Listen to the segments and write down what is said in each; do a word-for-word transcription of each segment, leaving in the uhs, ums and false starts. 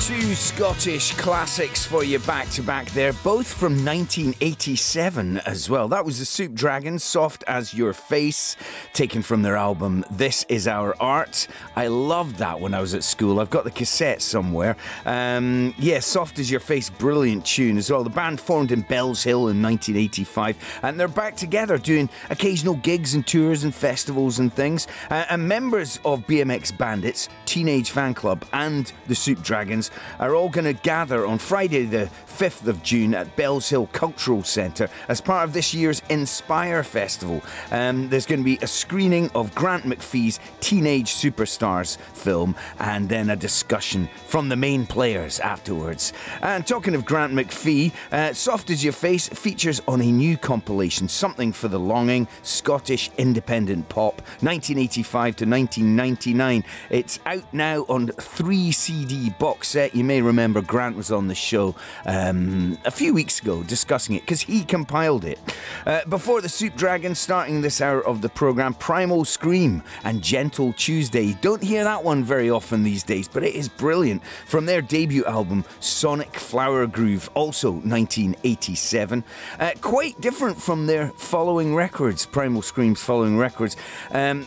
Two Scottish classics for you back to back there, both from nineteen eighty-seven as well. That was the Soup Dragons, Soft as Your Face, taken from their album This Is Our Art. I loved that when I was at school. I've got the cassette somewhere. Um, yeah, Soft as Your Face, brilliant tune as well. The band formed in Bellshill in nineteen eighty-five, and they're back together doing occasional gigs and tours and festivals and things. Uh, and members of B M X Bandits, Teenage Fan Club, and the Soup Dragons are all going to gather on Friday the fifth of June at Bellshill Cultural Centre as part of this year's Inspire Festival. Um, there's going to be a screening of Grant McPhee's Teenage Superstars film and then a discussion from the main players afterwards. And talking of Grant McPhee, uh, Soft as Your Face features on a new compilation, Something for the Longing, Scottish Independent Pop, nineteen eighty-five to nineteen ninety-nine. It's out now on three C D box set. You may remember Grant was on the show um, a few weeks ago discussing it because he compiled it. Uh, before the Soup Dragons, starting this hour of the programme, Primal Scream and Gentle Tuesday. Don't hear that one very often these days, but it is brilliant. From their debut album, Sonic Flower Groove, also nineteen eighty-seven. Uh, quite different from their following records, Primal Scream's following records. Um,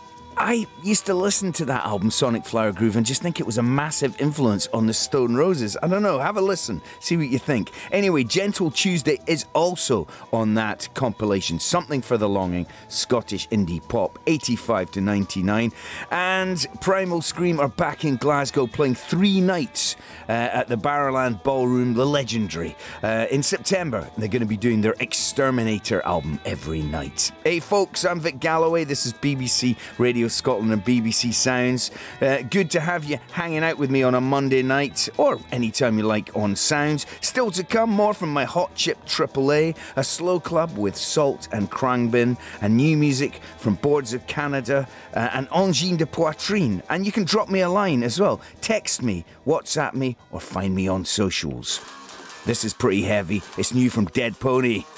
I used to listen to that album, Sonic Flower Groove, and just think it was a massive influence on the Stone Roses. I don't know, have a listen, see what you think. Anyway, Gentle Tuesday is also on that compilation, Something for the Longing, Scottish Indie Pop, eighty-five to ninety-nine. And Primal Scream are back in Glasgow playing three nights uh, at the Barrowland Ballroom, the legendary. Uh, in September, they're going to be doing their Exterminator album every night. Hey folks, I'm Vic Galloway, this is B B C Radio Scotland and B B C Sounds. Uh, good to have you hanging out with me on a Monday night or anytime you like on Sounds. Still to come, more from my Hot Chip Triple A, a slow club with Salt and Crangbin, and new music from Boards of Canada uh, and Angine de Poitrine. And you can drop me a line as well. Text me, WhatsApp me, or find me on socials. This is pretty heavy. It's new from Dead Pony.